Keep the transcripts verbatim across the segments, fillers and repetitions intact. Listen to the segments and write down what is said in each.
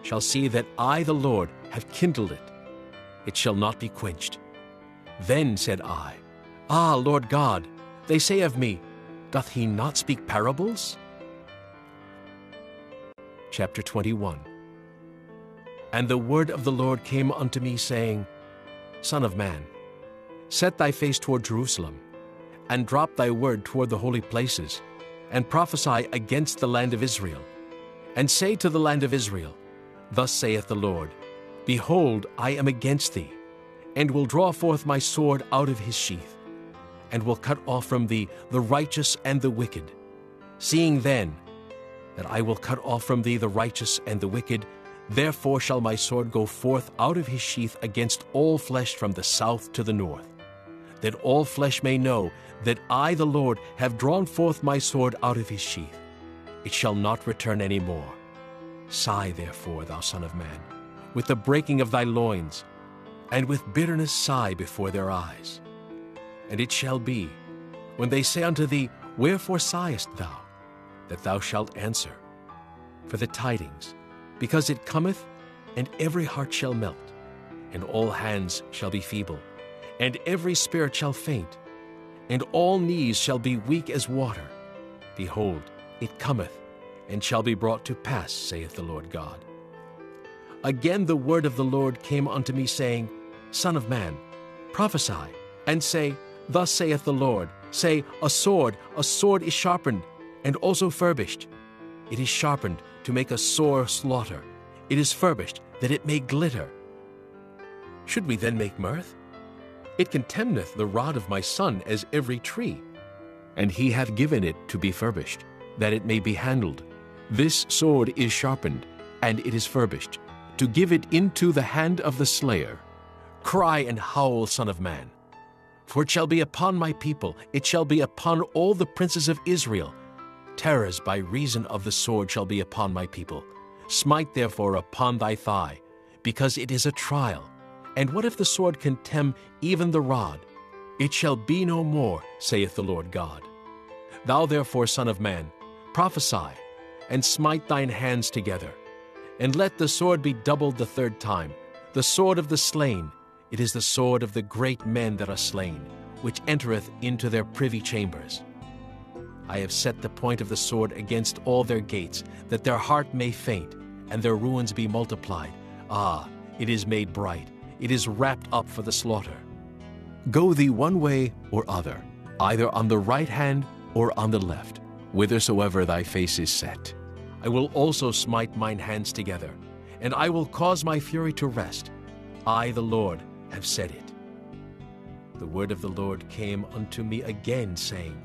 shall see that I, the Lord, have kindled it. It shall not be quenched. Then said I, Ah, Lord God, they say of me, doth he not speak parables? Chapter twenty-one. And the word of the Lord came unto me, saying, Son of man, set thy face toward Jerusalem, and drop thy word toward the holy places, and prophesy against the land of Israel. And say to the land of Israel, Thus saith the Lord, Behold, I am against thee, and will draw forth my sword out of his sheath, and will cut off from thee the righteous and the wicked. Seeing then that I will cut off from thee the righteous and the wicked, therefore shall my sword go forth out of his sheath against all flesh from the south to the north, that all flesh may know that I, the Lord, have drawn forth my sword out of his sheath. It shall not return any more. Sigh therefore, thou son of man, with the breaking of thy loins, and with bitterness sigh before their eyes. And it shall be, when they say unto thee, Wherefore sighest thou? That thou shalt answer, For the tidings, because it cometh, and every heart shall melt, and all hands shall be feeble, and every spirit shall faint, and all knees shall be weak as water. Behold, it cometh, and shall be brought to pass, saith the Lord God. Again the word of the Lord came unto me, saying, Son of man, prophesy, and say, Thus saith the Lord, Say, A sword, a sword is sharpened, and also furbished. It is sharpened to make a sore slaughter. It is furbished, that it may glitter. Should we then make mirth? It contemneth the rod of my son as every tree. And he hath given it to be furbished, that it may be handled. This sword is sharpened, and it is furbished, to give it into the hand of the slayer. Cry and howl, son of man. For it shall be upon my people, it shall be upon all the princes of Israel. Terrors by reason of the sword shall be upon my people. Smite therefore upon thy thigh, because it is a trial. And what if the sword contemn even the rod? It shall be no more, saith the Lord God. Thou therefore, son of man, prophesy, and smite thine hands together. And let the sword be doubled the third time, the sword of the slain. It is the sword of the great men that are slain, which entereth into their privy chambers. I have set the point of the sword against all their gates, that their heart may faint, and their ruins be multiplied. Ah, it is made bright, it is wrapped up for the slaughter. Go thee one way or other, either on the right hand or on the left, whithersoever thy face is set. I will also smite mine hands together, and I will cause my fury to rest. I, the Lord, have said it. The word of the Lord came unto me again, saying,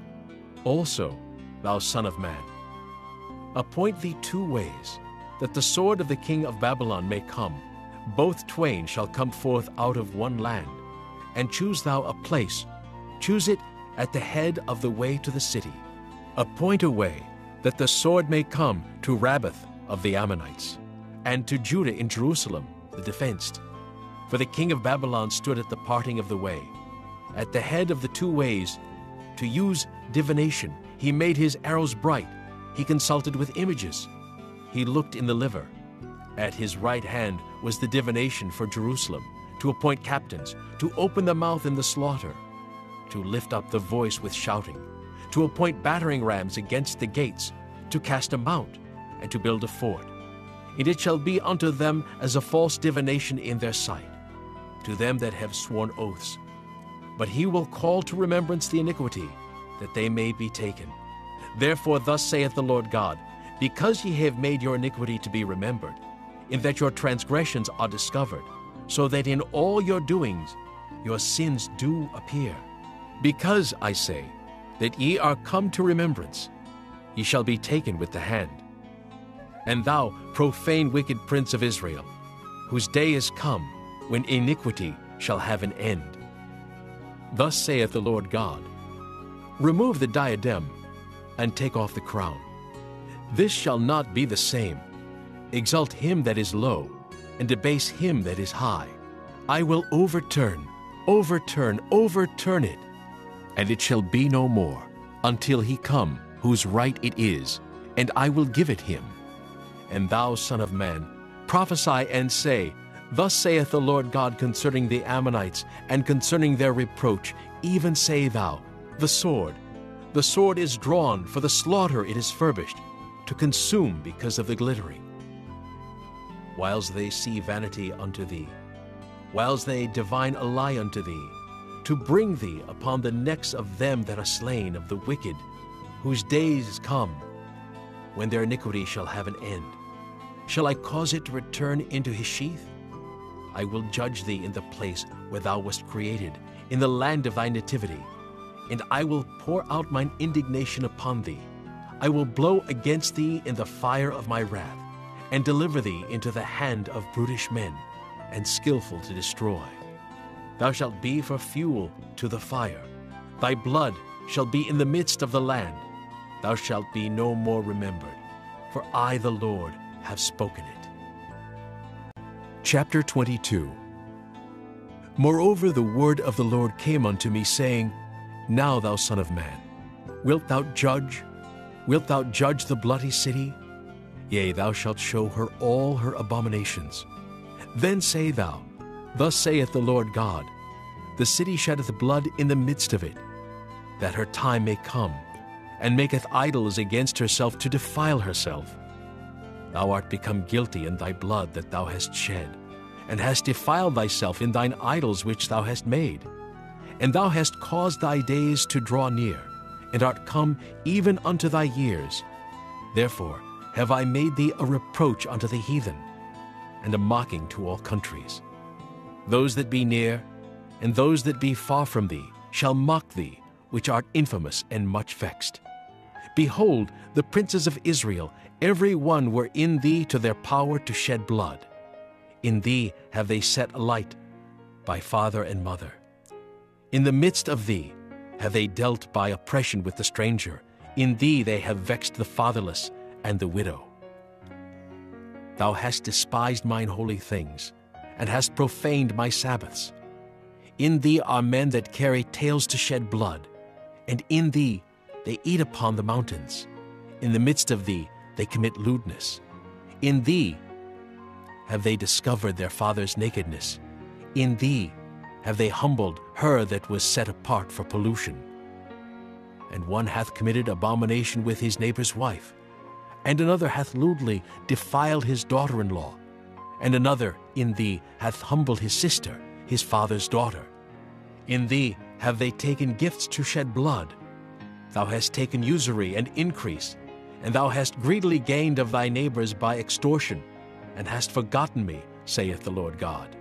Also, thou son of man, appoint thee two ways, that the sword of the king of Babylon may come. Both twain shall come forth out of one land. And choose thou a place, choose it at the head of the way to the city. Appoint a way, that the sword may come to Rabbath of the Ammonites, and to Judah in Jerusalem, the defenced. For the king of Babylon stood at the parting of the way, at the head of the two ways, to use divination. He made his arrows bright. He consulted with images. He looked in the liver. At his right hand was the divination for Jerusalem, to appoint captains, to open the mouth in the slaughter, to lift up the voice with shouting, to appoint battering rams against the gates, to cast a mount, and to build a fort. And it shall be unto them as a false divination in their sight, to them that have sworn oaths. But he will call to remembrance the iniquity, that they may be taken. Therefore thus saith the Lord God, Because ye have made your iniquity to be remembered, in that your transgressions are discovered, so that in all your doings your sins do appear. Because, I say, that ye are come to remembrance, ye shall be taken with the hand. And thou, profane wicked prince of Israel, whose day is come, when iniquity shall have an end. Thus saith the Lord God, Remove the diadem, and take off the crown. This shall not be the same. Exalt him that is low, and debase him that is high. I will overturn, overturn, overturn it, and it shall be no more, until he come, whose right it is, and I will give it him. And thou, son of man, Prophesy and say, Thus saith the Lord God concerning the Ammonites, and concerning their reproach, even say thou, The sword, the sword is drawn, for the slaughter it is furbished, to consume because of the glittering. Whiles they see vanity unto thee, whiles they divine a lie unto thee, to bring thee upon the necks of them that are slain of the wicked, whose days come, when their iniquity shall have an end. Shall I cause it to return into his sheath? I will judge thee in the place where thou wast created, in the land of thy nativity. And I will pour out mine indignation upon thee. I will blow against thee in the fire of my wrath, and deliver thee into the hand of brutish men, and skillful to destroy. Thou shalt be for fuel to the fire. Thy blood shall be in the midst of the land. Thou shalt be no more remembered, for I, the Lord, have spoken it. Chapter twenty-two. Moreover, the word of the Lord came unto me, saying, Now, thou son of man, wilt thou judge? Wilt thou judge the bloody city? Yea, thou shalt show her all her abominations. Then say thou, Thus saith the Lord God, The city sheddeth blood in the midst of it, that her time may come, and maketh idols against herself to defile herself. Thou art become guilty in thy blood that thou hast shed, and hast defiled thyself in thine idols which thou hast made. And thou hast caused thy days to draw near, and art come even unto thy years. Therefore have I made thee a reproach unto the heathen, and a mocking to all countries. Those that be near, and those that be far from thee, shall mock thee, which art infamous and much vexed. Behold, the princes of Israel, every one were in thee to their power to shed blood. In thee have they set a light by father and mother. In the midst of thee have they dealt by oppression with the stranger. In thee they have vexed the fatherless and the widow. Thou hast despised mine holy things, and hast profaned my Sabbaths. In thee are men that carry tales to shed blood, and in thee they eat upon the mountains. In the midst of thee they commit lewdness. In thee have they discovered their father's nakedness. In thee have they humbled her that was set apart for pollution. And one hath committed abomination with his neighbor's wife, and another hath lewdly defiled his daughter-in-law, and another in thee hath humbled his sister, his father's daughter. In thee have they taken gifts to shed blood. Thou hast taken usury and increase, and thou hast greedily gained of thy neighbors by extortion, and hast forgotten me, saith the Lord God.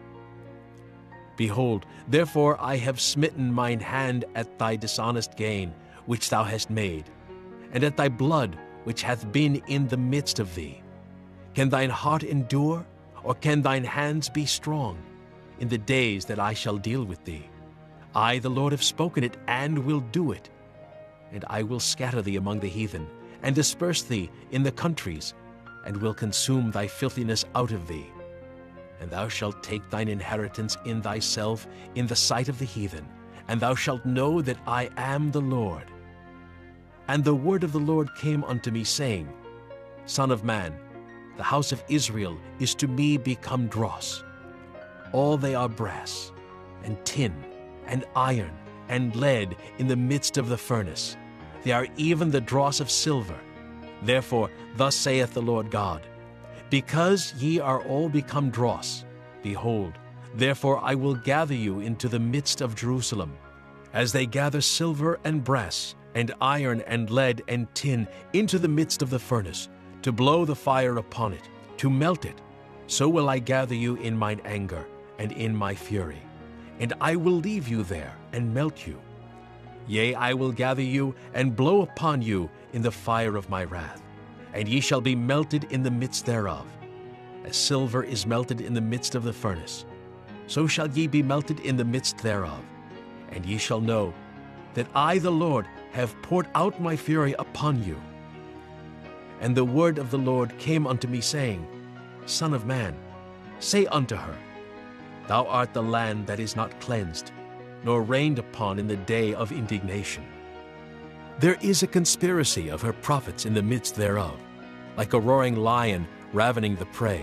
Behold, therefore I have smitten mine hand at thy dishonest gain, which thou hast made, and at thy blood, which hath been in the midst of thee. Can thine heart endure, or can thine hands be strong, in the days that I shall deal with thee? I, the Lord, have spoken it, and will do it. And I will scatter thee among the heathen, and disperse thee in the countries, and will consume thy filthiness out of thee. And thou shalt take thine inheritance in thyself in the sight of the heathen, and thou shalt know that I am the Lord. And the word of the Lord came unto me, saying, Son of man, the house of Israel is to me become dross. All they are brass, and tin, and iron, and lead in the midst of the furnace. They are even the dross of silver. Therefore thus saith the Lord God, Because ye are all become dross, behold, therefore I will gather you into the midst of Jerusalem, as they gather silver and brass, and iron and lead and tin into the midst of the furnace, to blow the fire upon it, to melt it. So will I gather you in mine anger and in my fury, and I will leave you there and melt you. Yea, I will gather you and blow upon you in the fire of my wrath, and ye shall be melted in the midst thereof. As silver is melted in the midst of the furnace, so shall ye be melted in the midst thereof. And ye shall know that I, the Lord, have poured out my fury upon you. And the word of the Lord came unto me, saying, Son of man, say unto her, Thou art the land that is not cleansed, nor rained upon in the day of indignation. There is a conspiracy of her prophets in the midst thereof, like a roaring lion ravening the prey,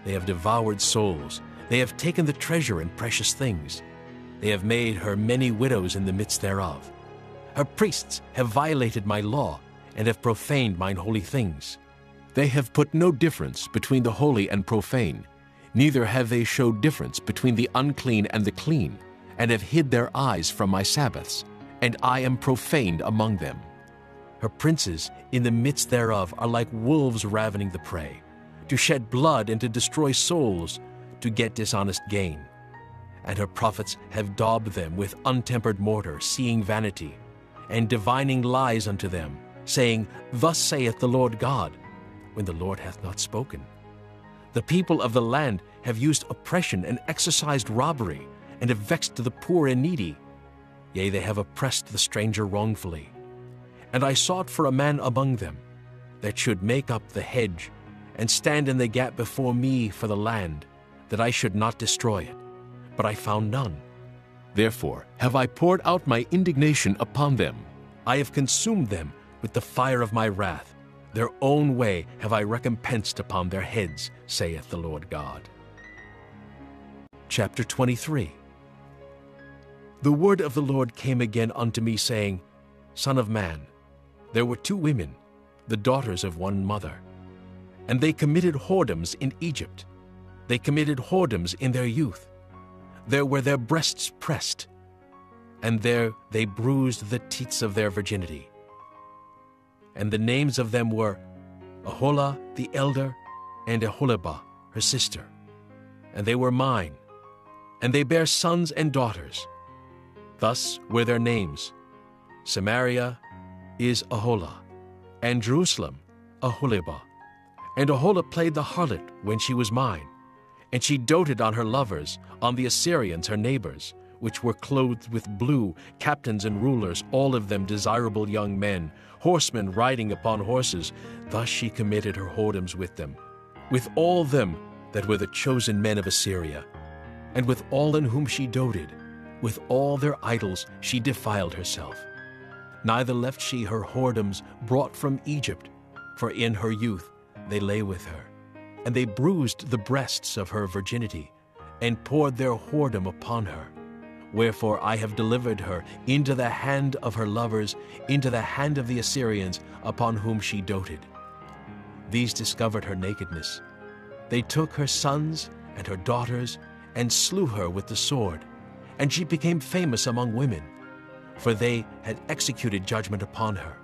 They have devoured souls. They have taken the treasure and precious things. They have made her many widows in the midst thereof. Her priests have violated my law, and have profaned mine holy things. They have put no difference between the holy and profane, neither have they showed difference between the unclean and the clean, and have hid their eyes from my Sabbaths, and I am profaned among them. Her princes in the midst thereof are like wolves ravening the prey, to shed blood and to destroy souls, to get dishonest gain. And her prophets have daubed them with untempered mortar, seeing vanity, and divining lies unto them, saying, Thus saith the Lord God, when the Lord hath not spoken. The people of the land have used oppression and exercised robbery, and have vexed the poor and needy. Yea, they have oppressed the stranger wrongfully. And I sought for a man among them, that should make up the hedge, and stand in the gap before me for the land, that I should not destroy it. But I found none. Therefore have I poured out my indignation upon them. I have consumed them with the fire of my wrath. Their own way have I recompensed upon their heads, saith the Lord God. Chapter twenty-three. The word of the Lord came again unto me, saying, Son of man, there were two women, the daughters of one mother, and they committed whoredoms in Egypt. They committed whoredoms in their youth. There were their breasts pressed, and there they bruised the teats of their virginity. And the names of them were Aholah the elder, and Aholibah her sister. And they were mine, and they bare sons and daughters. Thus were their names: Samaria is Aholah, and Jerusalem Aholibah. And Aholah played the harlot when she was mine, and she doted on her lovers, on the Assyrians her neighbors, which were clothed with blue, captains and rulers, all of them desirable young men, horsemen riding upon horses. Thus she committed her whoredoms with them, with all them that were the chosen men of Assyria, and with all in whom she doted. With all their idols she defiled herself. Neither left she her whoredoms brought from Egypt, for in her youth they lay with her. And they bruised the breasts of her virginity, and poured their whoredom upon her. Wherefore I have delivered her into the hand of her lovers, into the hand of the Assyrians, upon whom she doted. These discovered her nakedness. They took her sons and her daughters, and slew her with the sword. And she became famous among women, for they had executed judgment upon her.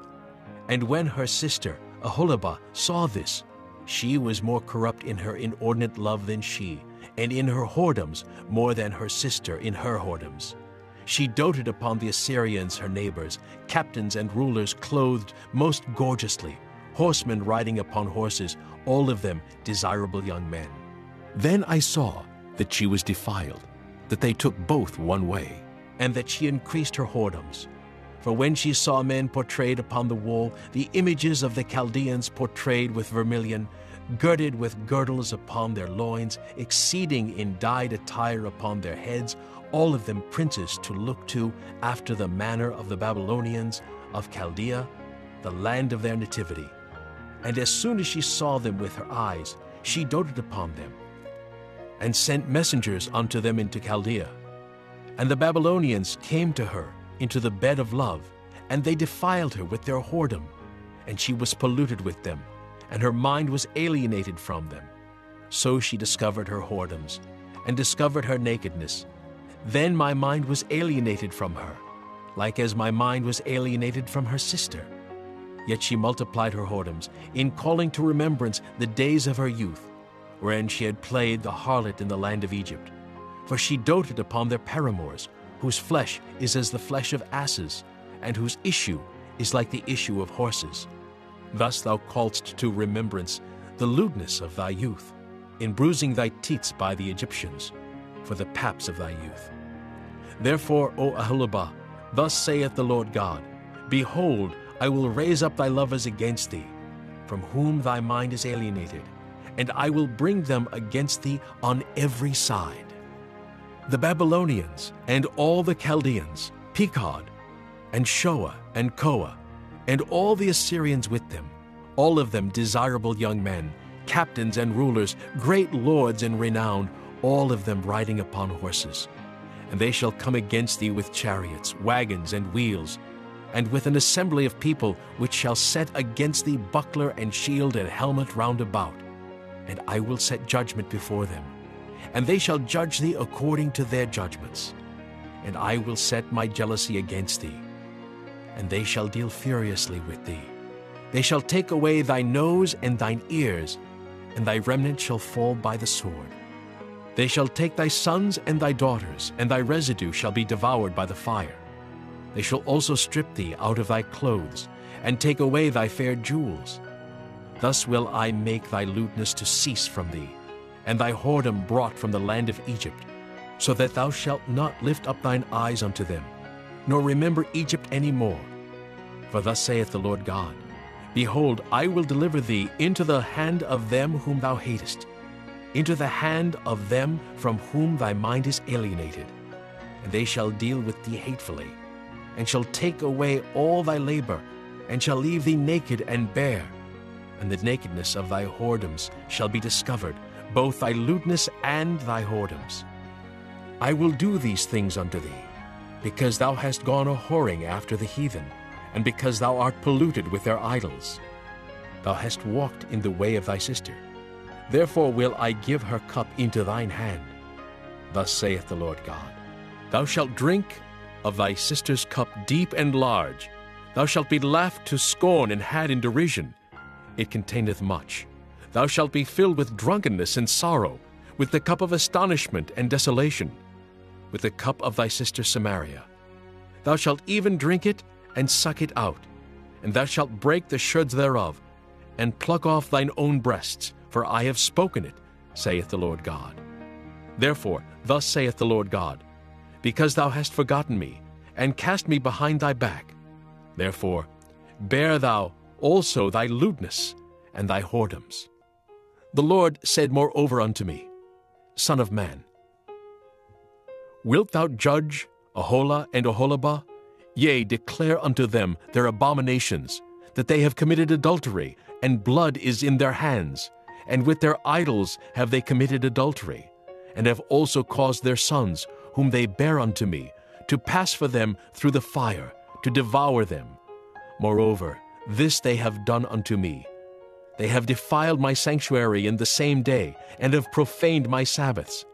And when her sister Aholibah saw this, she was more corrupt in her inordinate love than she, and in her whoredoms more than her sister in her whoredoms. She doted upon the Assyrians her neighbors, captains and rulers clothed most gorgeously, horsemen riding upon horses, all of them desirable young men. Then I saw that she was defiled, that they took both one way, and that she increased her whoredoms. For when she saw men portrayed upon the wall, the images of the Chaldeans portrayed with vermilion, girded with girdles upon their loins, exceeding in dyed attire upon their heads, all of them princes to look to after the manner of the Babylonians, of Chaldea, the land of their nativity. And as soon as she saw them with her eyes, she doted upon them, and sent messengers unto them into Chaldea. And the Babylonians came to her into the bed of love, and they defiled her with their whoredom, and she was polluted with them, and her mind was alienated from them. So she discovered her whoredoms, and discovered her nakedness. Then my mind was alienated from her, like as my mind was alienated from her sister. Yet she multiplied her whoredoms, in calling to remembrance the days of her youth, wherein she had played the harlot in the land of Egypt. For she doted upon their paramours, whose flesh is as the flesh of asses, and whose issue is like the issue of horses. Thus thou callest to remembrance the lewdness of thy youth, in bruising thy teats by the Egyptians, for the paps of thy youth. Therefore, O Aholibah, thus saith the Lord God, Behold, I will raise up thy lovers against thee, from whom thy mind is alienated, and I will bring them against thee on every side. The Babylonians and all the Chaldeans, Pekod, and Shoah, and Koah, and all the Assyrians with them, all of them desirable young men, captains and rulers, great lords and renowned, all of them riding upon horses. And they shall come against thee with chariots, wagons, and wheels, and with an assembly of people, which shall set against thee buckler and shield and helmet round about. And I will set judgment before them, and they shall judge thee according to their judgments. And I will set my jealousy against thee, and they shall deal furiously with thee. They shall take away thy nose and thine ears, and thy remnant shall fall by the sword. They shall take thy sons and thy daughters, and thy residue shall be devoured by the fire. They shall also strip thee out of thy clothes, and take away thy fair jewels. Thus will I make thy lewdness to cease from thee, and thy whoredom brought from the land of Egypt, so that thou shalt not lift up thine eyes unto them, nor remember Egypt any more. For thus saith the Lord God, Behold, I will deliver thee into the hand of them whom thou hatest, into the hand of them from whom thy mind is alienated. And they shall deal with thee hatefully, and shall take away all thy labor, and shall leave thee naked and bare. And the nakedness of thy whoredoms shall be discovered, both thy lewdness and thy whoredoms. I will do these things unto thee, because thou hast gone a-whoring after the heathen, and because thou art polluted with their idols. Thou hast walked in the way of thy sister. Therefore will I give her cup into thine hand. Thus saith the Lord God, Thou shalt drink of thy sister's cup deep and large. Thou shalt be laughed to scorn and had in derision. It containeth much. Thou shalt be filled with drunkenness and sorrow, with the cup of astonishment and desolation, with the cup of thy sister Samaria. Thou shalt even drink it and suck it out, and thou shalt break the sherds thereof, and pluck off thine own breasts, for I have spoken it, saith the Lord God. Therefore, thus saith the Lord God, Because thou hast forgotten me, and cast me behind thy back, therefore bear thou also thy lewdness and thy whoredoms. The Lord said moreover unto me, Son of man, wilt thou judge Aholah and Oholibah? Yea, declare unto them their abominations, that they have committed adultery, and blood is in their hands, and with their idols have they committed adultery, and have also caused their sons, whom they bear unto me, to pass for them through the fire, to devour them. Moreover, this they have done unto me. They have defiled my sanctuary in the same day, and have profaned my Sabbaths.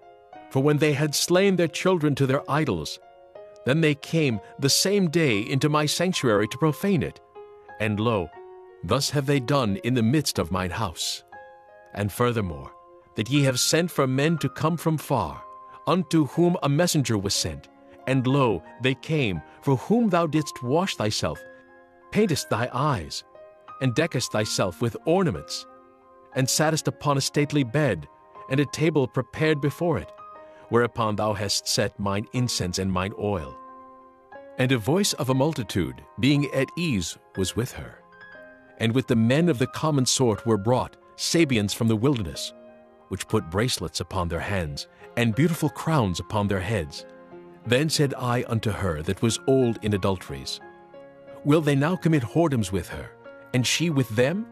For when they had slain their children to their idols, then they came the same day into my sanctuary to profane it. And lo, thus have they done in the midst of mine house. And furthermore, that ye have sent for men to come from far, unto whom a messenger was sent. And lo, they came, for whom thou didst wash thyself, paintest thy eyes, and deckest thyself with ornaments, and sattest upon a stately bed, and a table prepared before it, whereupon thou hast set mine incense and mine oil. And a voice of a multitude, being at ease, was with her. And with the men of the common sort were brought Sabeans from the wilderness, which put bracelets upon their hands, and beautiful crowns upon their heads. Then said I unto her that was old in adulteries, Will they now commit whoredoms with her, and she with them?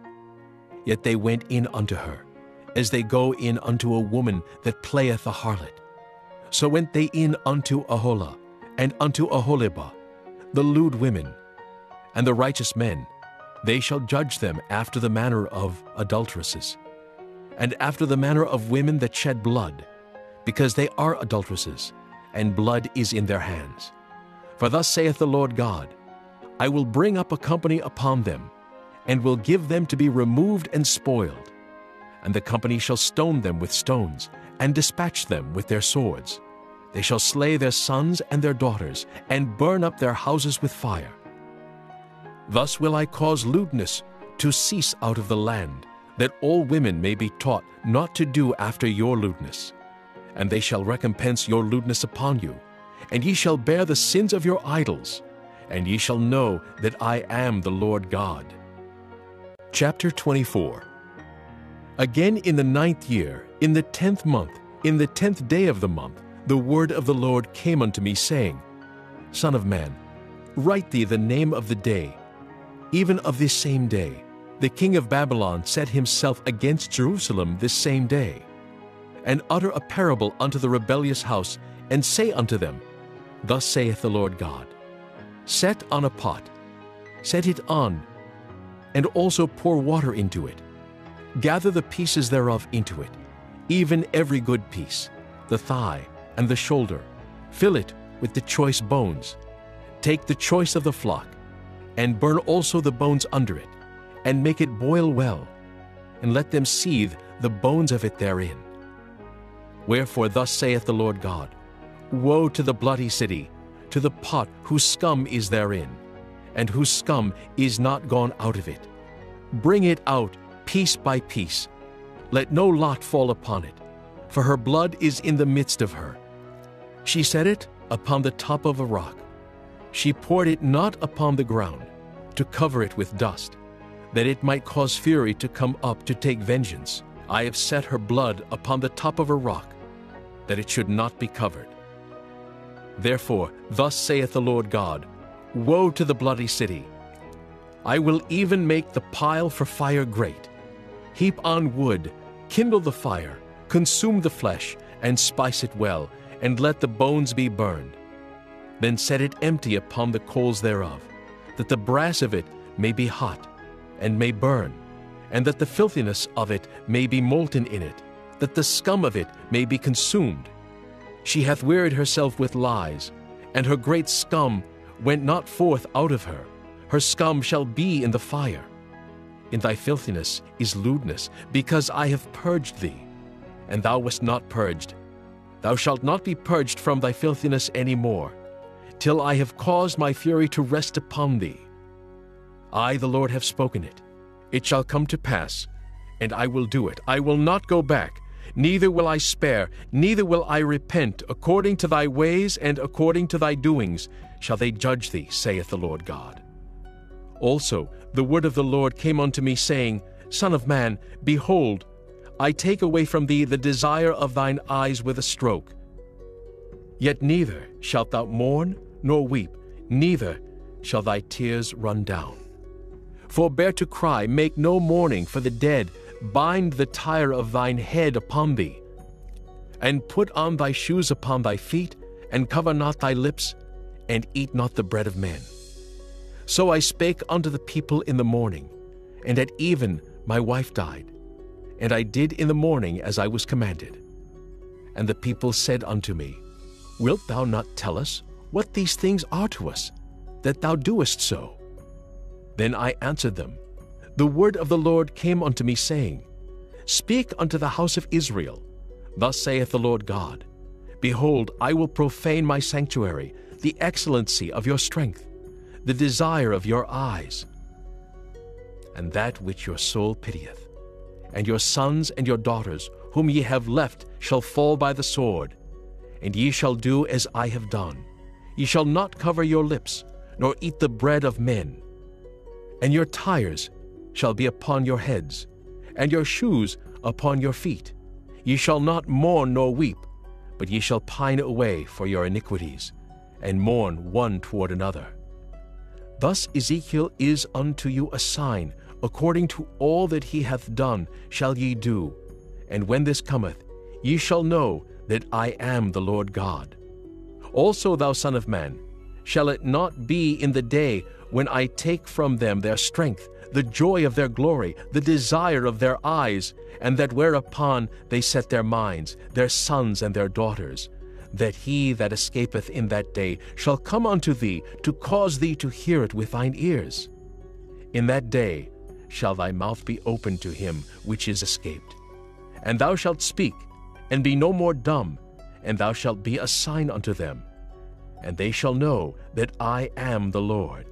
Yet they went in unto her, as they go in unto a woman that playeth the harlot. So went they in unto Aholah, and unto Oholibah, the lewd women, and the righteous men. They shall judge them after the manner of adulteresses, and after the manner of women that shed blood, because they are adulteresses, and blood is in their hands. For thus saith the Lord God, I will bring up a company upon them, and will give them to be removed and spoiled. And the company shall stone them with stones, and dispatch them with their swords. They shall slay their sons and their daughters, and burn up their houses with fire. Thus will I cause lewdness to cease out of the land, that all women may be taught not to do after your lewdness. And they shall recompense your lewdness upon you, and ye shall bear the sins of your idols, and ye shall know that I am the Lord God. Chapter twenty-four. Again in the ninth year, in the tenth month, in the tenth day of the month, the word of the Lord came unto me, saying, Son of man, write thee the name of the day, even of this same day, the king of Babylon set himself against Jerusalem this same day, and utter a parable unto the rebellious house, and say unto them, Thus saith the Lord God, Set on a pot, set it on, and also pour water into it. Gather the pieces thereof into it, even every good piece, the thigh and the shoulder. Fill it with the choice bones. Take the choice of the flock, and burn also the bones under it, and make it boil well, and let them seethe the bones of it therein. Wherefore thus saith the Lord God, Woe to the bloody city, to the pot whose scum is therein, and whose scum is not gone out of it. Bring it out piece by piece. Let no lot fall upon it, for her blood is in the midst of her. She set it upon the top of a rock. She poured it not upon the ground, to cover it with dust, that it might cause fury to come up to take vengeance. I have set her blood upon the top of a rock, that it should not be covered. Therefore, thus saith the Lord God, Woe to the bloody city! I will even make the pile for fire great. Heap on wood, kindle the fire, consume the flesh, and spice it well, and let the bones be burned. Then set it empty upon the coals thereof, that the brass of it may be hot, and may burn, and that the filthiness of it may be molten in it, that the scum of it may be consumed. She hath wearied herself with lies, and her great scum went not forth out of her. Her scum shall be in the fire. In thy filthiness is lewdness, because I have purged thee, and thou wast not purged. Thou shalt not be purged from thy filthiness any more, till I have caused my fury to rest upon thee. I, the Lord, have spoken it. It shall come to pass, and I will do it. I will not go back, neither will I spare, neither will I repent. According to thy ways and according to thy doings shall they judge thee, saith the Lord God. Also the word of the Lord came unto me, saying, Son of man, behold, I take away from thee the desire of thine eyes with a stroke. Yet neither shalt thou mourn nor weep, neither shall thy tears run down. Forbear to cry, make no mourning for the dead, bind the tire of thine head upon thee, and put on thy shoes upon thy feet, and cover not thy lips, and eat not the bread of men. So I spake unto the people in the morning, and at even my wife died. And I did in the morning as I was commanded. And the people said unto me, Wilt thou not tell us what these things are to us, that thou doest so? Then I answered them, The word of the Lord came unto me, saying, Speak unto the house of Israel, Thus saith the Lord God, Behold, I will profane my sanctuary, the excellency of your strength, the desire of your eyes, and that which your soul pitieth. And your sons and your daughters, whom ye have left, shall fall by the sword, and ye shall do as I have done. Ye shall not cover your lips, nor eat the bread of men. And your tires shall be upon your heads, and your shoes upon your feet. Ye shall not mourn nor weep, but ye shall pine away for your iniquities, and mourn one toward another. Thus Ezekiel is unto you a sign, according to all that he hath done shall ye do. And when this cometh, ye shall know that I am the Lord God. Also, thou son of man, shall it not be in the day when I take from them their strength, the joy of their glory, the desire of their eyes, and that whereupon they set their minds, their sons and their daughters, that he that escapeth in that day shall come unto thee to cause thee to hear it with thine ears? In that day shall thy mouth be opened to him which is escaped. And thou shalt speak, and be no more dumb, and thou shalt be a sign unto them, and they shall know that I am the Lord.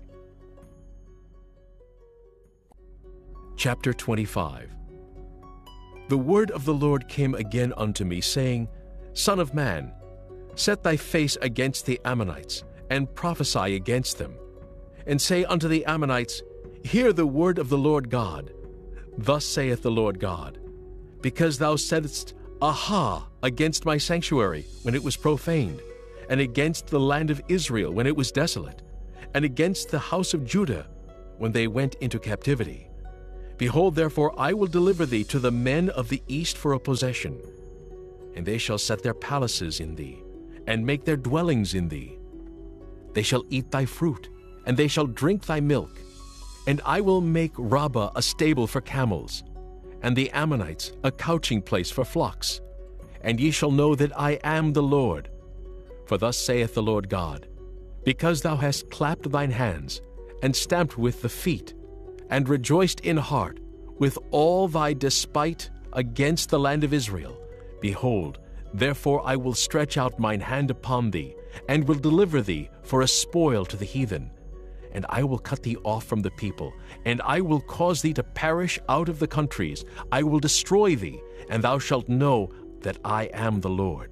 Chapter twenty-five. The word of the Lord came again unto me, saying, Son of man, set thy face against the Ammonites, and prophesy against them, and say unto the Ammonites, Hear the word of the Lord God. Thus saith the Lord God, Because thou saidst, Aha, against my sanctuary when it was profaned, and against the land of Israel when it was desolate, and against the house of Judah when they went into captivity, Behold, therefore, I will deliver thee to the men of the east for a possession, and they shall set their palaces in thee, and make their dwellings in thee. They shall eat thy fruit, and they shall drink thy milk. And I will make Rabbah a stable for camels, and the Ammonites a couching place for flocks. And ye shall know that I am the Lord. For thus saith the Lord God, because thou hast clapped thine hands, and stamped with the feet, and rejoiced in heart with all thy despite against the land of Israel, behold, therefore I will stretch out mine hand upon thee, and will deliver thee for a spoil to the heathen. And I will cut thee off from the people, and I will cause thee to perish out of the countries. I will destroy thee, and thou shalt know that I am the Lord.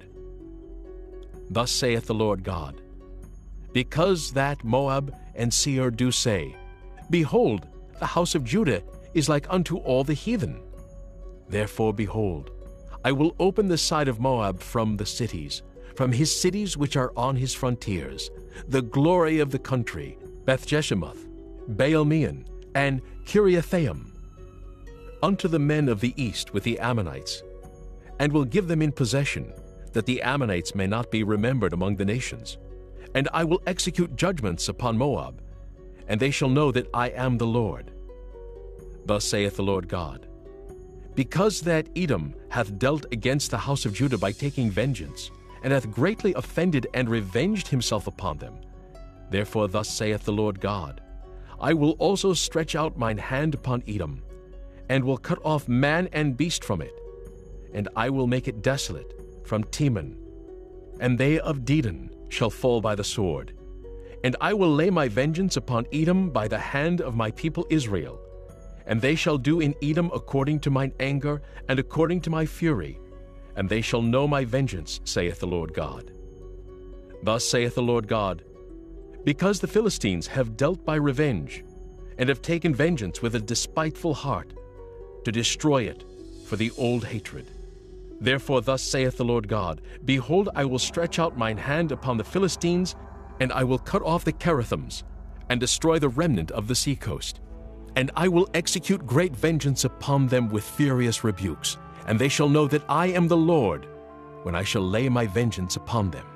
Thus saith the Lord God, because that Moab and Seir do say, behold, the house of Judah is like unto all the heathen. Therefore, behold, I will open the side of Moab from the cities, from his cities which are on his frontiers, the glory of the country, Beth-Jeshemoth, Baal-meon, and Kiriathaim, unto the men of the east with the Ammonites, and will give them in possession, that the Ammonites may not be remembered among the nations. And I will execute judgments upon Moab, and they shall know that I am the Lord. Thus saith the Lord God, because that Edom hath dealt against the house of Judah by taking vengeance, and hath greatly offended and revenged himself upon them, therefore thus saith the Lord God, I will also stretch out mine hand upon Edom, and will cut off man and beast from it, and I will make it desolate from Teman, and they of Dedan shall fall by the sword. And I will lay my vengeance upon Edom by the hand of my people Israel, and they shall do in Edom according to mine anger and according to my fury, and they shall know my vengeance, saith the Lord God. Thus saith the Lord God, because the Philistines have dealt by revenge, and have taken vengeance with a despiteful heart, to destroy it for the old hatred. Therefore thus saith the Lord God, behold, I will stretch out mine hand upon the Philistines, and I will cut off the Cherethims, and destroy the remnant of the seacoast. And I will execute great vengeance upon them with furious rebukes, and they shall know that I am the Lord, when I shall lay my vengeance upon them.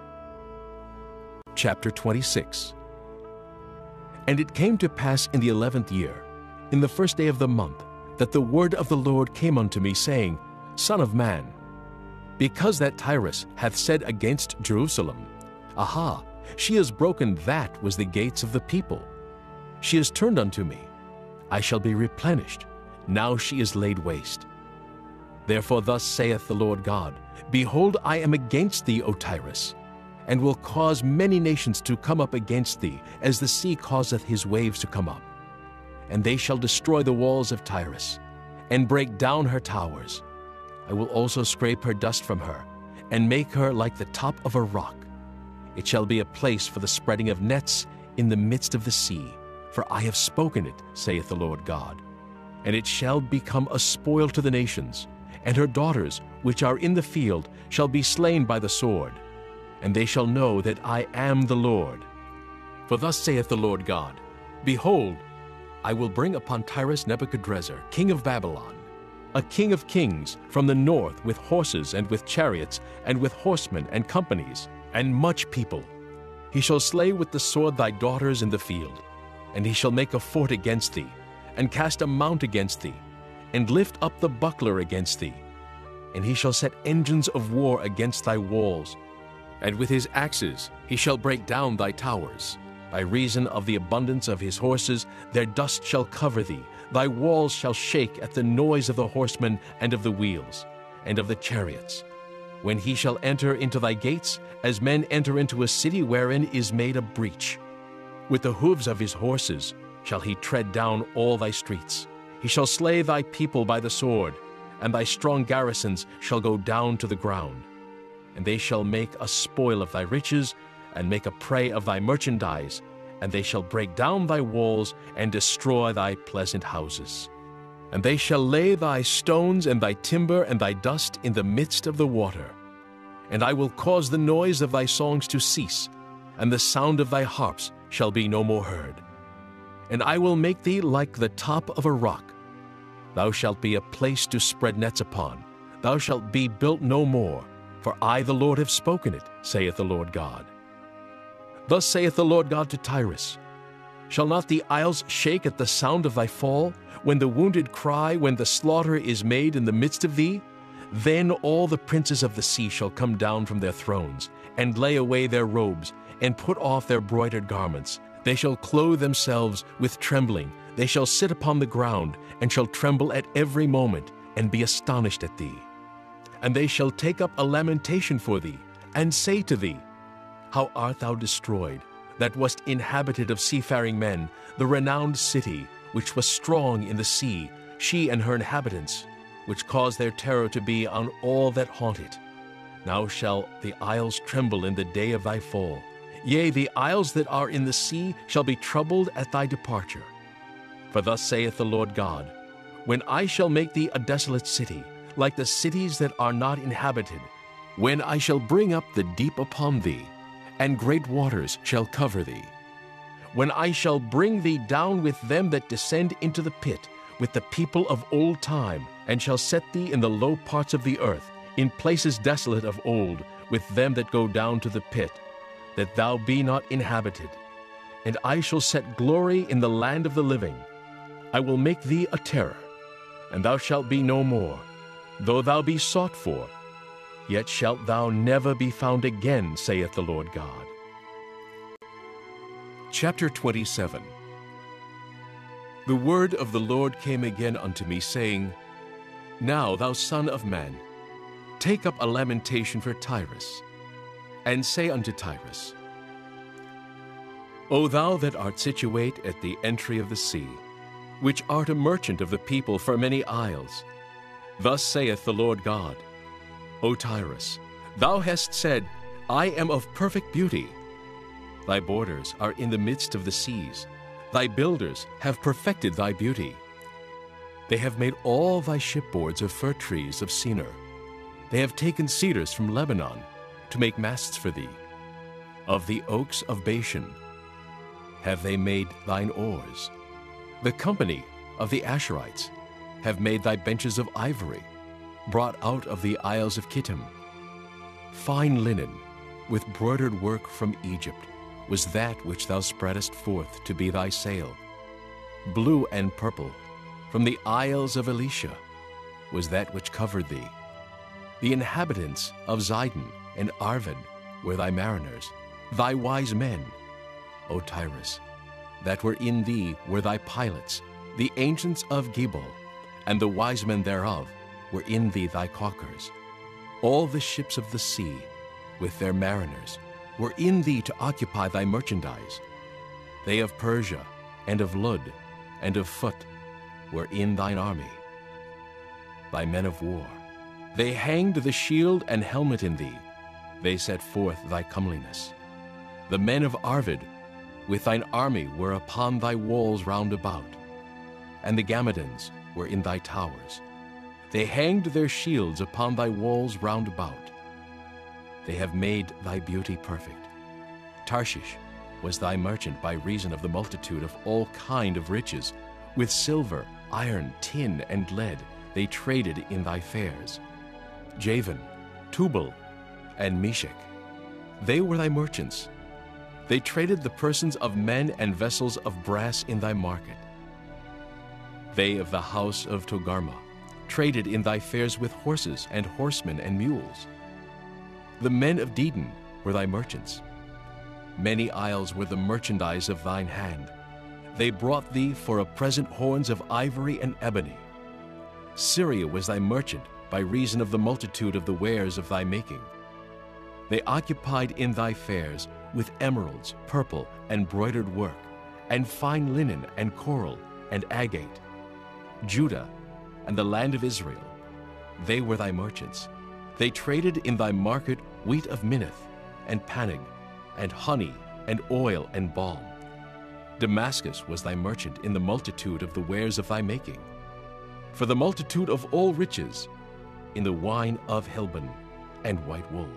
Chapter twenty-six. And it came to pass in the eleventh year, in the first day of the month, that the word of the Lord came unto me, saying, Son of man, because that Tyrus hath said against Jerusalem, Aha, she has broken that was the gates of the people. She is turned unto me. I shall be replenished. Now she is laid waste. Therefore thus saith the Lord God, Behold, I am against thee, O Tyrus, and will cause many nations to come up against thee, as the sea causeth his waves to come up. And they shall destroy the walls of Tyrus, and break down her towers. I will also scrape her dust from her, and make her like the top of a rock. It shall be a place for the spreading of nets in the midst of the sea, for I have spoken it, saith the Lord God. And it shall become a spoil to the nations, and her daughters, which are in the field, shall be slain by the sword. And they shall know that I am the Lord. For thus saith the Lord God, Behold, I will bring upon Tyrus Nebuchadrezzar, king of Babylon, a king of kings from the north, with horses and with chariots, and with horsemen and companies, and much people. He shall slay with the sword thy daughters in the field, and he shall make a fort against thee, and cast a mount against thee, and lift up the buckler against thee. And he shall set engines of war against thy walls, and with his axes he shall break down thy towers. By reason of the abundance of his horses, their dust shall cover thee. Thy walls shall shake at the noise of the horsemen and of the wheels, and of the chariots. When he shall enter into thy gates, as men enter into a city wherein is made a breach. With the hoofs of his horses shall he tread down all thy streets. He shall slay thy people by the sword, and thy strong garrisons shall go down to the ground. And they shall make a spoil of thy riches, and make a prey of thy merchandise, and they shall break down thy walls, and destroy thy pleasant houses. And they shall lay thy stones and thy timber and thy dust in the midst of the water. And I will cause the noise of thy songs to cease, and the sound of thy harps shall be no more heard. And I will make thee like the top of a rock, Thou shalt be a place to spread nets upon. Thou shalt be built no more, for I the Lord have spoken it, saith the Lord God. Thus saith the Lord God to Tyrus, Shall not the isles shake at the sound of thy fall, when the wounded cry, when the slaughter is made in the midst of thee? Then all the princes of the sea shall come down from their thrones, and lay away their robes, and put off their broidered garments. They shall clothe themselves with trembling. They shall sit upon the ground, and shall tremble at every moment, and be astonished at thee. And they shall take up a lamentation for thee, and say to thee, How art thou destroyed, that wast inhabited of seafaring men, the renowned city, which was strong in the sea, she and her inhabitants, which caused their terror to be on all that haunt it. Now shall the isles tremble in the day of thy fall. Yea, the isles that are in the sea shall be troubled at thy departure. For thus saith the Lord God, When I shall make thee a desolate city, like the cities that are not inhabited, when I shall bring up the deep upon thee, and great waters shall cover thee, when I shall bring thee down with them that descend into the pit, with the people of old time, and shall set thee in the low parts of the earth, in places desolate of old, with them that go down to the pit, that thou be not inhabited. And I shall set glory in the land of the living. I will make thee a terror, and thou shalt be no more. Though thou be sought for, yet shalt thou never be found again, saith the Lord God. Chapter twenty-seven. The word of the Lord came again unto me, saying, Now, thou son of man, take up a lamentation for Tyrus, and say unto Tyrus, O thou that art situate at the entry of the sea, which art a merchant of the people for many isles, thus saith the Lord God, O Tyrus, thou hast said, I am of perfect beauty. Thy borders are in the midst of the seas. Thy builders have perfected thy beauty. They have made all thy shipboards of fir trees of Senir. They have taken cedars from Lebanon to make masts for thee. Of the oaks of Bashan have they made thine oars. The company of the Asherites have made thy benches of ivory, brought out of the isles of Kittim. Fine linen, with broidered work from Egypt, was that which thou spreadest forth to be thy sail. Blue and purple, from the isles of Elisha, was that which covered thee. The inhabitants of Zidon and Arvad were thy mariners, thy wise men, O Tyrus, that were in thee were thy pilots, the ancients of Gebal, and the wise men thereof were in thee thy caulkers. All the ships of the sea, with their mariners, were in thee to occupy thy merchandise. They of Persia, and of Lud, and of Phut, were in thine army. Thy men of war, they hanged the shield and helmet in thee. They set forth thy comeliness. The men of Arvad, with thine army, were upon thy walls round about, and the Gammadians were in thy towers. They hanged their shields upon thy walls round about. They have made thy beauty perfect. Tarshish was thy merchant by reason of the multitude of all kind of riches. With silver, iron, tin, and lead they traded in thy fairs. Javan, Tubal, and Meshech, they were thy merchants. They traded the persons of men and vessels of brass in thy market. They of the house of Togarmah traded in thy fairs with horses and horsemen and mules. The men of Dedan were thy merchants. Many isles were the merchandise of thine hand. They brought thee for a present horns of ivory and ebony. Syria was thy merchant by reason of the multitude of the wares of thy making. They occupied in thy fairs with emeralds, purple, and broidered work, and fine linen, and coral, and agate. Judah and the land of Israel, they were thy merchants. They traded in thy market wheat of Minnith, and Panig, and honey, and oil, and balm. Damascus was thy merchant in the multitude of the wares of thy making. For the multitude of all riches, in the wine of Helbon and white wool.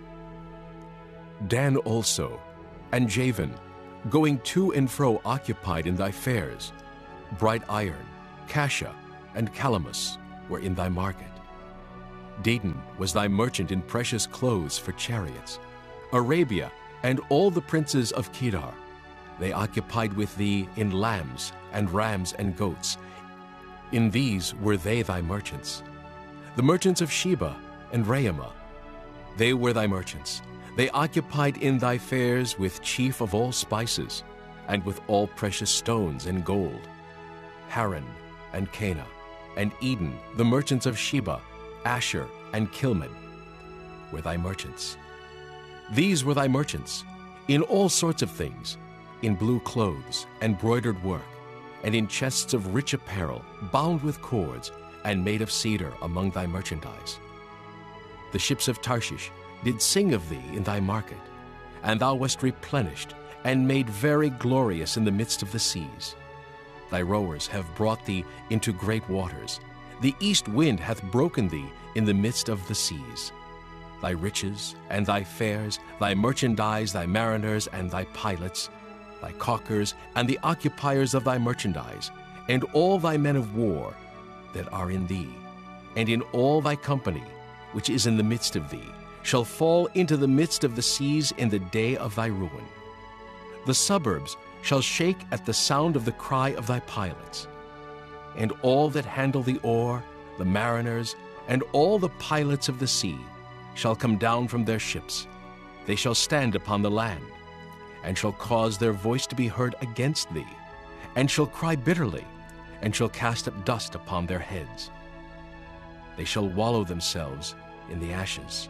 Dan also, and Javan, going to and fro occupied in thy fairs, bright iron, cassia, and Calamus were in thy market. Dedan was thy merchant in precious clothes for chariots. Arabia and all the princes of Kedar, they occupied with thee in lambs and rams and goats. In these were they thy merchants. The merchants of Sheba and Raamah, they were thy merchants. They occupied in thy fairs with chief of all spices, and with all precious stones and gold. Haran and Cana, and Eden, the merchants of Sheba, Asher and Kilmad, were thy merchants. These were thy merchants, in all sorts of things, in blue clothes and broidered work, and in chests of rich apparel, bound with cords, and made of cedar among thy merchandise. The ships of Tarshish did sing of thee in thy market, and thou wast replenished, and made very glorious in the midst of the seas. Thy rowers have brought thee into great waters. The east wind hath broken thee in the midst of the seas. Thy riches and thy fares, thy merchandise, thy mariners and thy pilots, thy caulkers and the occupiers of thy merchandise, and all thy men of war that are in thee, and in all thy company which is in the midst of thee, shall fall into the midst of the seas in the day of thy ruin. The suburbs shall shake at the sound of the cry of thy pilots. And all that handle the oar, the mariners, and all the pilots of the sea, shall come down from their ships. They shall stand upon the land, and shall cause their voice to be heard against thee, and shall cry bitterly, and shall cast up dust upon their heads. They shall wallow themselves in the ashes.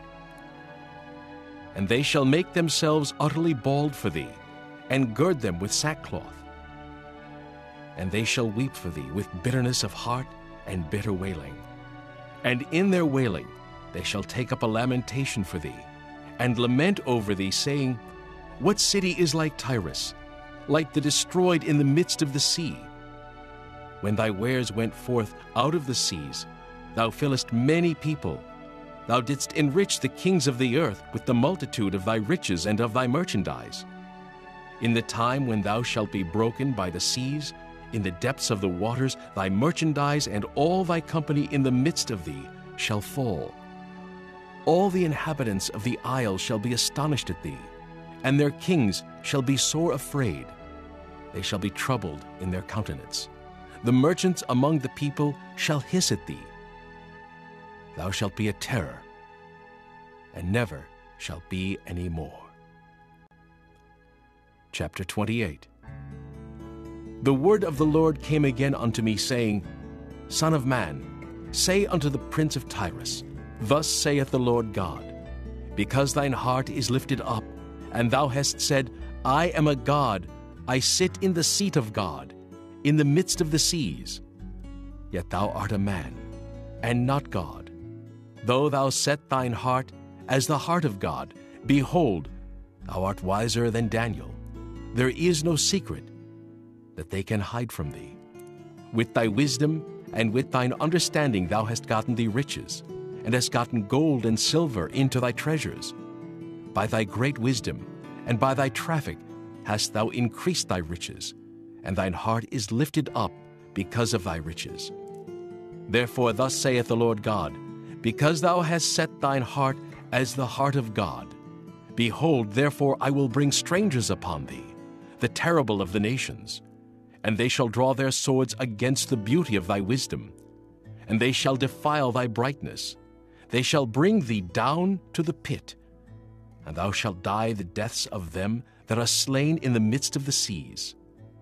And they shall make themselves utterly bald for thee, and gird them with sackcloth. And they shall weep for thee with bitterness of heart and bitter wailing. And in their wailing they shall take up a lamentation for thee, and lament over thee, saying, What city is like Tyrus, like the destroyed in the midst of the sea? When thy wares went forth out of the seas, thou fillest many people. Thou didst enrich the kings of the earth with the multitude of thy riches and of thy merchandise. In the time when thou shalt be broken by the seas, in the depths of the waters, thy merchandise and all thy company in the midst of thee shall fall. All the inhabitants of the isle shall be astonished at thee, and their kings shall be sore afraid. They shall be troubled in their countenance. The merchants among the people shall hiss at thee. Thou shalt be a terror, and never shalt be any more. Chapter twenty-eight. The word of the Lord came again unto me, saying, Son of man, say unto the prince of Tyrus, Thus saith the Lord God, Because thine heart is lifted up, and thou hast said, I am a god, I sit in the seat of God, in the midst of the seas. Yet thou art a man, and not God. Though thou set thine heart as the heart of God, behold, thou art wiser than Daniel. There is no secret that they can hide from thee. With thy wisdom and with thine understanding thou hast gotten thee riches, and hast gotten gold and silver into thy treasures. By thy great wisdom and by thy traffic hast thou increased thy riches, and thine heart is lifted up because of thy riches. Therefore thus saith the Lord God, Because thou hast set thine heart as the heart of God, behold, therefore I will bring strangers upon thee, the terrible of the nations, and they shall draw their swords against the beauty of thy wisdom, and they shall defile thy brightness. They shall bring thee down to the pit, and thou shalt die the deaths of them that are slain in the midst of the seas.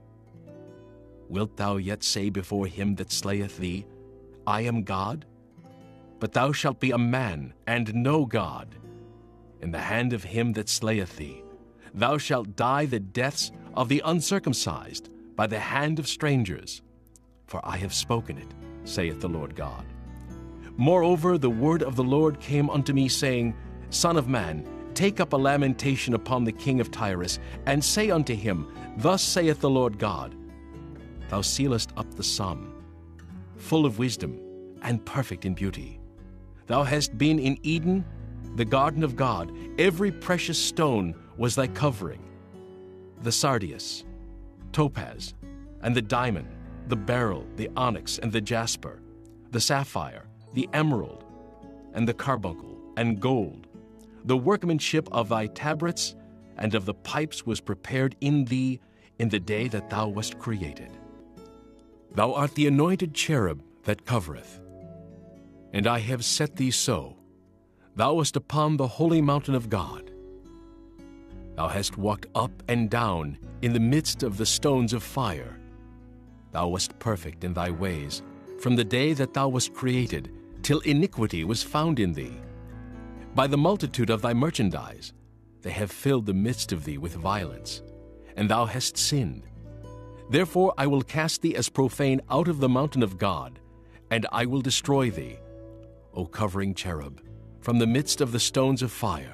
Wilt thou yet say before him that slayeth thee, I am God? But thou shalt be a man, and no God. In the hand of him that slayeth thee, thou shalt die the deaths of the uncircumcised by the hand of strangers. For I have spoken it, saith the Lord God. Moreover, the word of the Lord came unto me, saying, Son of man, take up a lamentation upon the king of Tyrus, and say unto him, Thus saith the Lord God, Thou sealest up the sum, full of wisdom, and perfect in beauty. Thou hast been in Eden, the garden of God. Every precious stone was thy covering, the sardius, topaz, and the diamond, the beryl, the onyx, and the jasper, the sapphire, the emerald, and the carbuncle, and gold. The workmanship of thy tabrets and of the pipes was prepared in thee in the day that thou wast created. Thou art the anointed cherub that covereth, and I have set thee so. Thou wast upon the holy mountain of God. Thou hast walked up and down in the midst of the stones of fire. Thou wast perfect in thy ways, from the day that thou wast created, till iniquity was found in thee. By the multitude of thy merchandise they have filled the midst of thee with violence, and thou hast sinned. Therefore I will cast thee as profane out of the mountain of God, and I will destroy thee, O covering cherub, from the midst of the stones of fire.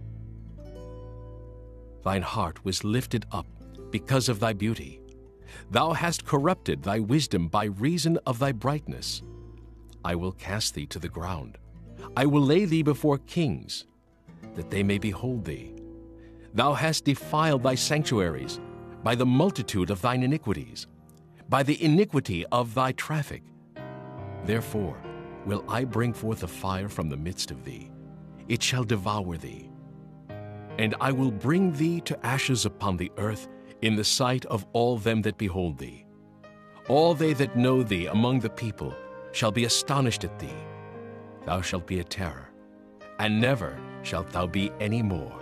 Thine heart was lifted up because of thy beauty. Thou hast corrupted thy wisdom by reason of thy brightness. I will cast thee to the ground. I will lay thee before kings, that they may behold thee. Thou hast defiled thy sanctuaries by the multitude of thine iniquities, by the iniquity of thy traffic. Therefore will I bring forth a fire from the midst of thee. It shall devour thee. And I will bring thee to ashes upon the earth in the sight of all them that behold thee. All they that know thee among the people shall be astonished at thee. Thou shalt be a terror, and never shalt thou be any more.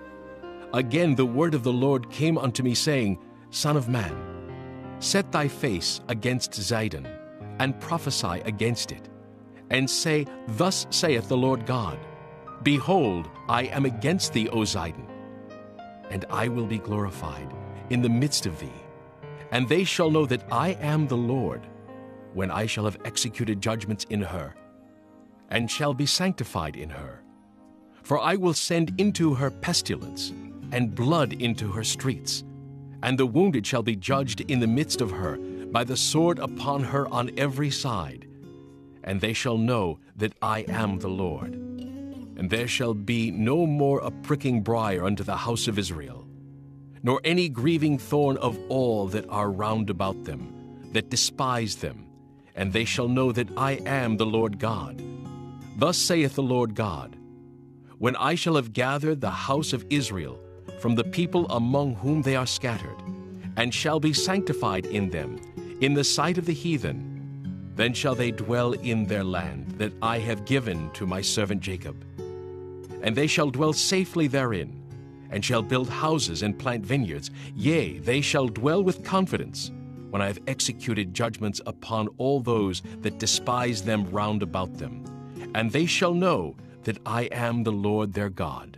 Again the word of the Lord came unto me, saying, Son of man, set thy face against Zidon, and prophesy against it, and say, Thus saith the Lord God, Behold, I am against thee, O Zidon, and I will be glorified in the midst of thee. And they shall know that I am the Lord, when I shall have executed judgments in her, and shall be sanctified in her. For I will send into her pestilence, and blood into her streets, and the wounded shall be judged in the midst of her, by the sword upon her on every side. And they shall know that I am the Lord. And there shall be no more a pricking briar unto the house of Israel, nor any grieving thorn of all that are round about them, that despise them, and they shall know that I am the Lord God. Thus saith the Lord God, When I shall have gathered the house of Israel from the people among whom they are scattered, and shall be sanctified in them, in the sight of the heathen, then shall they dwell in their land that I have given to my servant Jacob. And they shall dwell safely therein, and shall build houses and plant vineyards. Yea, they shall dwell with confidence, when I have executed judgments upon all those that despise them round about them. And they shall know that I am the Lord their God.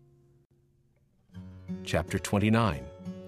Chapter twenty-nine.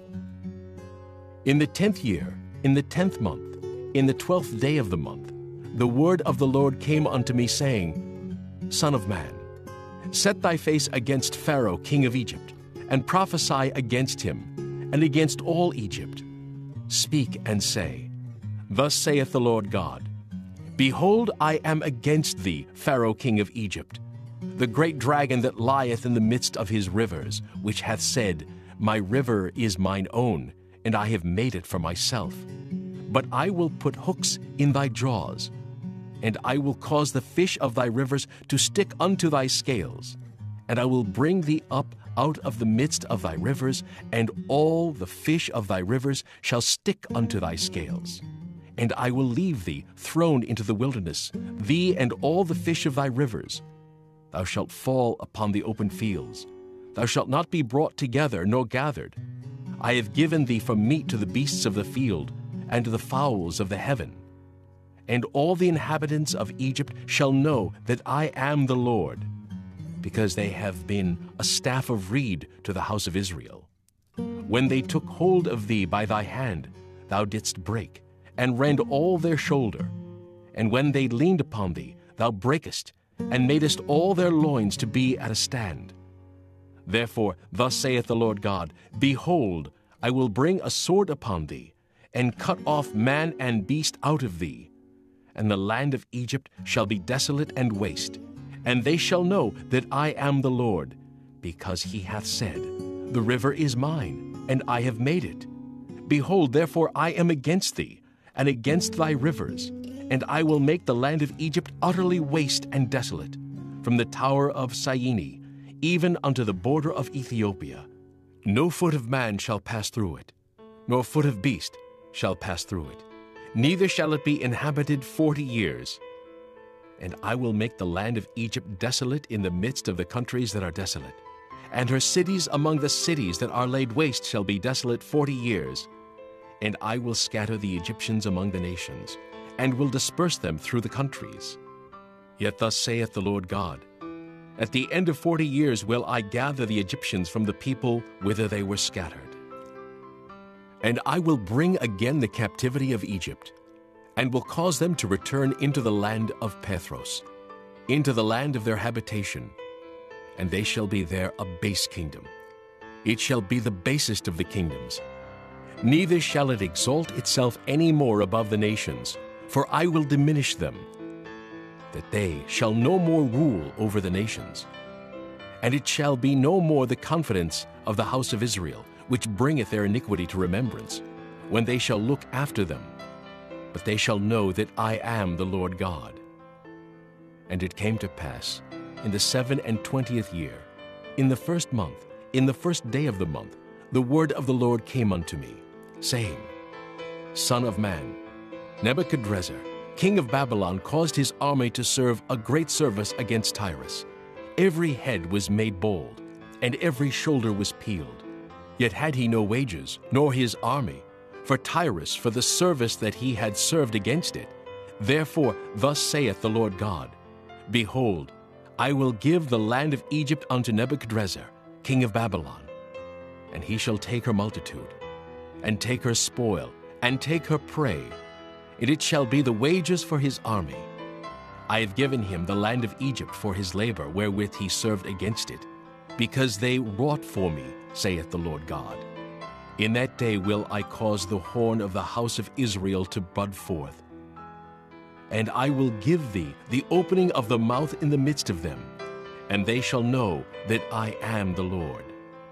In the tenth year, in the tenth month, in the twelfth day of the month, the word of the Lord came unto me, saying, Son of man, set thy face against Pharaoh king of Egypt, and prophesy against him, and against all Egypt. Speak and say, Thus saith the Lord God, Behold, I am against thee, Pharaoh king of Egypt, the great dragon that lieth in the midst of his rivers, which hath said, My river is mine own, and I have made it for myself. But I will put hooks in thy jaws, and I will cause the fish of thy rivers to stick unto thy scales, and I will bring thee up out of the midst of thy rivers, and all the fish of thy rivers shall stick unto thy scales. And I will leave thee thrown into the wilderness, thee and all the fish of thy rivers. Thou shalt fall upon the open fields. Thou shalt not be brought together nor gathered. I have given thee for meat to the beasts of the field, and to the fowls of the heaven. And all the inhabitants of Egypt shall know that I am the Lord, because they have been a staff of reed to the house of Israel. When they took hold of thee by thy hand, thou didst break, and rend all their shoulder. And when they leaned upon thee, thou breakest, and madest all their loins to be at a stand. Therefore, thus saith the Lord God, Behold, I will bring a sword upon thee, and cut off man and beast out of thee. And the land of Egypt shall be desolate and waste, and they shall know that I am the Lord, because he hath said, The river is mine, and I have made it. Behold, therefore I am against thee, and against thy rivers, and I will make the land of Egypt utterly waste and desolate, from the tower of Syene, even unto the border of Ethiopia. No foot of man shall pass through it, nor foot of beast shall pass through it, neither shall it be inhabited forty years. And I will make the land of Egypt desolate in the midst of the countries that are desolate, and her cities among the cities that are laid waste shall be desolate forty years. And I will scatter the Egyptians among the nations, and will disperse them through the countries. Yet thus saith the Lord God, at the end of forty years will I gather the Egyptians from the people whither they were scattered. And I will bring again the captivity of Egypt, and will cause them to return into the land of Pathros, into the land of their habitation, and they shall be there a base kingdom. It shall be the basest of the kingdoms. Neither shall it exalt itself any more above the nations, for I will diminish them, that they shall no more rule over the nations. And it shall be no more the confidence of the house of Israel, which bringeth their iniquity to remembrance, when they shall look after them. But they shall know that I am the Lord God. And it came to pass, in the seven and twentieth year, in the first month, in the first day of the month, the word of the Lord came unto me, saying, Son of man, Nebuchadrezzar, king of Babylon, caused his army to serve a great service against Tyrus. Every head was made bald, and every shoulder was peeled. Yet had he no wages, nor his army, for Tyrus, for the service that he had served against it. Therefore thus saith the Lord God, Behold, I will give the land of Egypt unto Nebuchadrezzar, king of Babylon, and he shall take her multitude, and take her spoil, and take her prey, and it shall be the wages for his army. I have given him the land of Egypt for his labor wherewith he served against it, because they wrought for me, saith the Lord God. In that day will I cause the horn of the house of Israel to bud forth, and I will give thee the opening of the mouth in the midst of them, and they shall know that I am the Lord.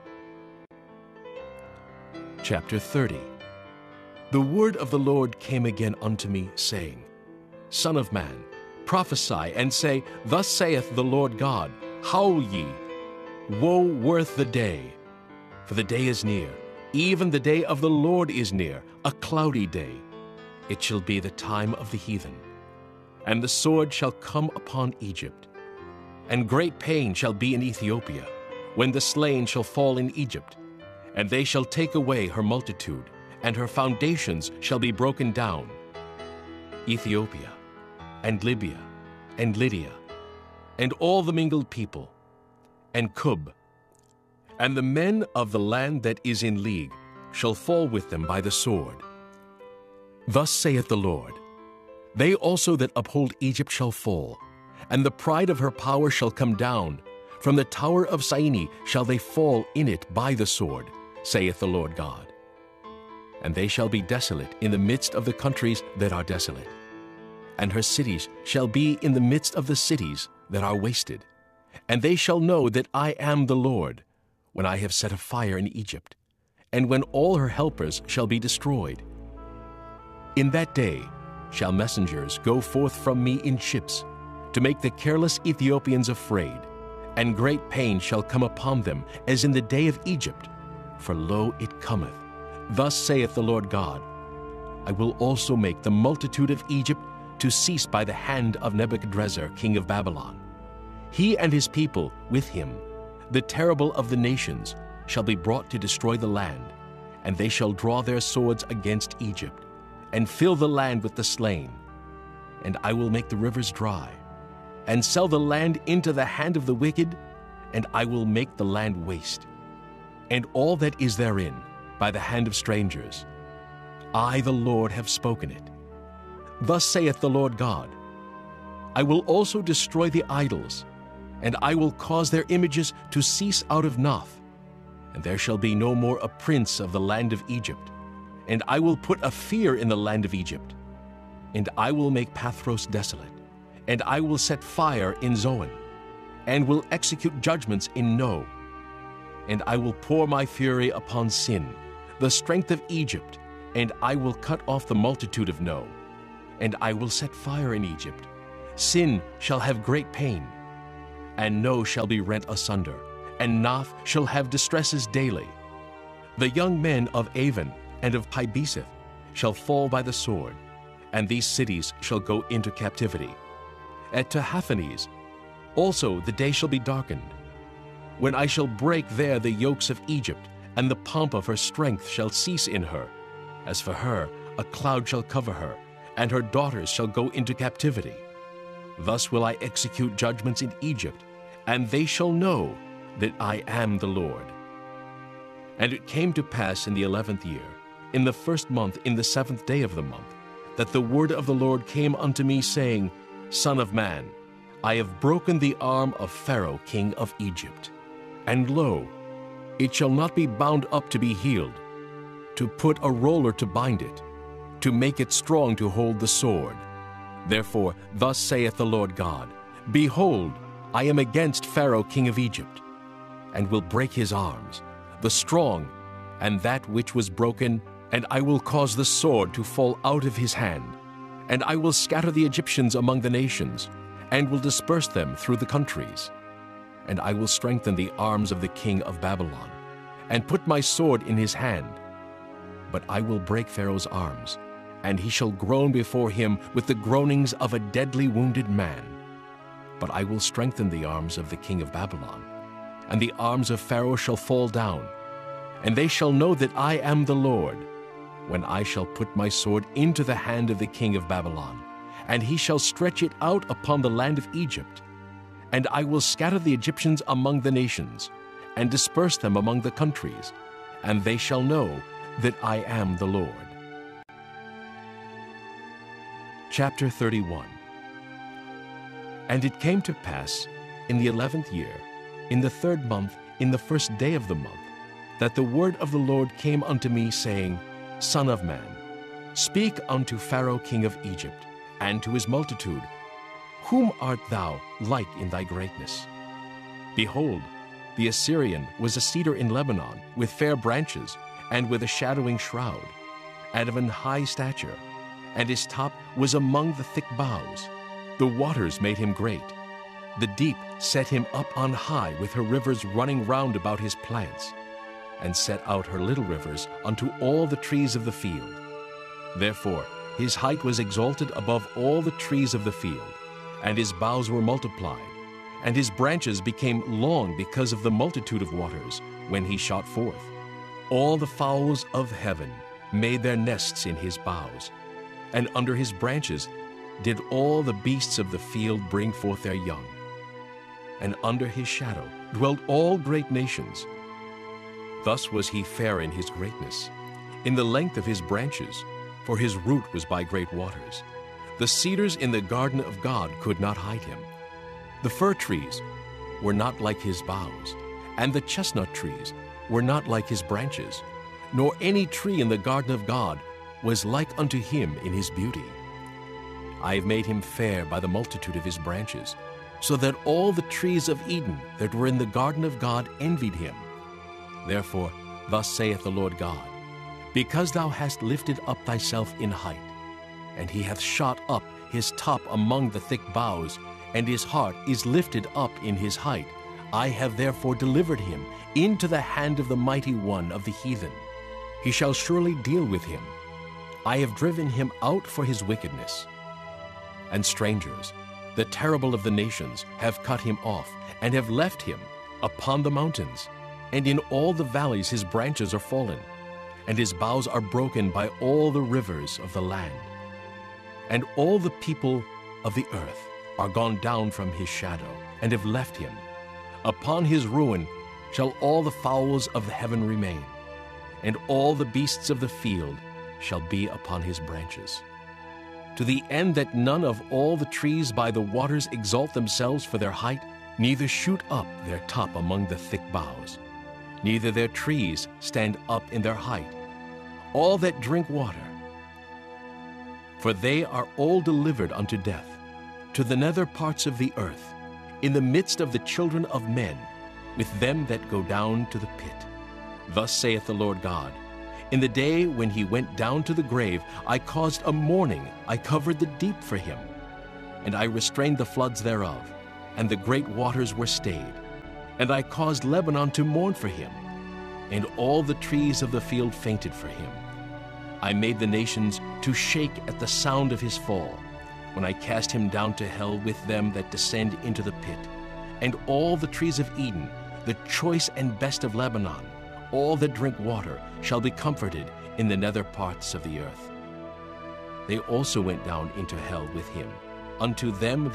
Chapter thirty. The word of the Lord came again unto me, saying, Son of man, prophesy, and say, Thus saith the Lord God, Howl ye, woe worth the day, for the day is near, even the day of the Lord is near, a cloudy day. It shall be the time of the heathen. And the sword shall come upon Egypt, and great pain shall be in Ethiopia, when the slain shall fall in Egypt, and they shall take away her multitude, and her foundations shall be broken down. Ethiopia, and Libya, and Lydia, and all the mingled people, and Cub, and the men of the land that is in league shall fall with them by the sword. Thus saith the Lord, They also that uphold Egypt shall fall, and the pride of her power shall come down. From the tower of Syene shall they fall in it by the sword, saith the Lord God. And they shall be desolate in the midst of the countries that are desolate, and her cities shall be in the midst of the cities that are wasted. And they shall know that I am the Lord, when I have set a fire in Egypt, and when all her helpers shall be destroyed. In that day shall messengers go forth from me in ships, to make the careless Ethiopians afraid, and great pain shall come upon them, as in the day of Egypt. For lo, it cometh. Thus saith the Lord God, I will also make the multitude of Egypt to cease by the hand of Nebuchadrezzar, king of Babylon. He and his people with him, the terrible of the nations, shall be brought to destroy the land, and they shall draw their swords against Egypt, and fill the land with the slain. And I will make the rivers dry, and sell the land into the hand of the wicked, and I will make the land waste, and all that is therein by the hand of strangers. I, the Lord, have spoken it. Thus saith the Lord God, I will also destroy the idols, and I will cause their images to cease out of Noth, and there shall be no more a prince of the land of Egypt. And I will put a fear in the land of Egypt, and I will make Pathros desolate, and I will set fire in Zoan, and will execute judgments in No. And I will pour my fury upon Sin, the strength of Egypt, and I will cut off the multitude of No. and I will set fire in Egypt. Sin shall have great pain, and No shall be rent asunder, and Noth shall have distresses daily. The young men of Aven and of Pibeseth shall fall by the sword, and these cities shall go into captivity. At Tahaphanes also the day shall be darkened, when I shall break there the yokes of Egypt, and the pomp of her strength shall cease in her. As for her, a cloud shall cover her, and her daughters shall go into captivity. Thus will I execute judgments in Egypt, and they shall know that I am the Lord. And it came to pass in the eleventh year, in the first month, in the seventh day of the month, that the word of the Lord came unto me, saying, Son of man, I have broken the arm of Pharaoh king of Egypt. And lo, it shall not be bound up to be healed, to put a roller to bind it, to make it strong to hold the sword. Therefore thus saith the Lord God, Behold, I am against Pharaoh king of Egypt, and will break his arms, the strong, and that which was broken, and I will cause the sword to fall out of his hand. And I will scatter the Egyptians among the nations, and will disperse them through the countries. And I will strengthen the arms of the king of Babylon, and put my sword in his hand. But I will break Pharaoh's arms, and he shall groan before him with the groanings of a deadly wounded man. But I will strengthen the arms of the king of Babylon, and the arms of Pharaoh shall fall down, and they shall know that I am the Lord, when I shall put my sword into the hand of the king of Babylon, and he shall stretch it out upon the land of Egypt. And I will scatter the Egyptians among the nations, and disperse them among the countries, and they shall know that I am the Lord. Chapter thirty-one. And it came to pass in the eleventh year, in the third month, in the first day of the month, that the word of the Lord came unto me, saying, Son of man, speak unto Pharaoh king of Egypt, and to his multitude, Whom art thou like in thy greatness? Behold, the Assyrian was a cedar in Lebanon, with fair branches, and with a shadowing shroud, and of an high stature, and his top was among the thick boughs. The waters made him great. The deep set him up on high, with her rivers running round about his plants, and set out her little rivers unto all the trees of the field. Therefore his height was exalted above all the trees of the field, and his boughs were multiplied, and his branches became long because of the multitude of waters when he shot forth. All the fowls of heaven made their nests in his boughs, and under his branches did all the beasts of the field bring forth their young. And under his shadow dwelt all great nations. Thus was he fair in his greatness, in the length of his branches, for his root was by great waters. The cedars in the garden of God could not hide him. The fir trees were not like his boughs, and the chestnut trees were not like his branches, nor any tree in the garden of God was like unto him in his beauty. I have made him fair by the multitude of his branches, so that all the trees of Eden that were in the garden of God envied him. Therefore thus saith the Lord God, Because thou hast lifted up thyself in height, and he hath shot up his top among the thick boughs, and his heart is lifted up in his height, I have therefore delivered him into the hand of the mighty one of the heathen. He shall surely deal with him. I have driven him out for his wickedness. And strangers, the terrible of the nations, have cut him off, and have left him upon the mountains. And in all the valleys his branches are fallen, and his boughs are broken by all the rivers of the land. And all the people of the earth are gone down from his shadow, and have left him. Upon his ruin shall all the fowls of the heaven remain, and all the beasts of the field shall be upon his branches. To the end that none of all the trees by the waters exalt themselves for their height, neither shoot up their top among the thick boughs, neither their trees stand up in their height, all that drink water. For they are all delivered unto death, to the nether parts of the earth, in the midst of the children of men, with them that go down to the pit. Thus saith the Lord God, In the day when he went down to the grave, I caused a mourning, I covered the deep for him. And I restrained the floods thereof, and the great waters were stayed. And I caused Lebanon to mourn for him, and all the trees of the field fainted for him. I made the nations to shake at the sound of his fall, when I cast him down to hell with them that descend into the pit. And all the trees of Eden, the choice and best of Lebanon, all that drink water, shall be comforted in the nether parts of the earth. They also went down into hell with him, unto them